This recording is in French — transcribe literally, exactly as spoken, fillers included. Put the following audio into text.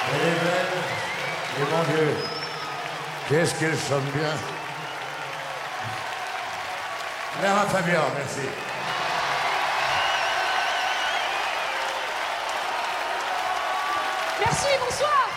Elle est belle. Et mon Dieu, qu'est-ce qu'elle chante bien. Lara Fabian, merci. Merci, bonsoir.